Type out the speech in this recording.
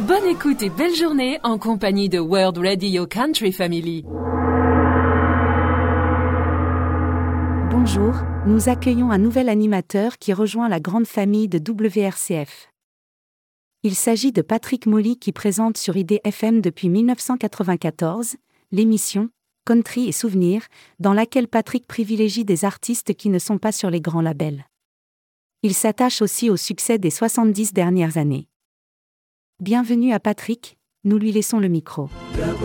Bonne écoute et belle journée en compagnie de World Radio Country Family. Bonjour, nous accueillons un nouvel animateur qui rejoint la grande famille de WRCF. Il s'agit de Patrick Molly qui présente sur IDFM depuis 1994, l'émission « Country et Souvenirs » dans laquelle Patrick privilégie des artistes qui ne sont pas sur les grands labels. Il s'attache aussi au succès des 70 dernières années. Bienvenue à Patrick, nous lui laissons le micro.